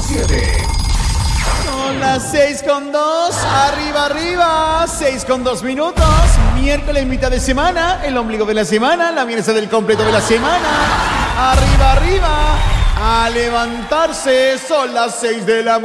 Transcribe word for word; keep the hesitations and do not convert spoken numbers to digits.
siete. Son las seis con dos, arriba, arriba, seis con dos minutos, miércoles mitad de semana, el ombligo de la semana, la mierda del completo de la semana, arriba, arriba, a levantarse, son las seis de la mañana.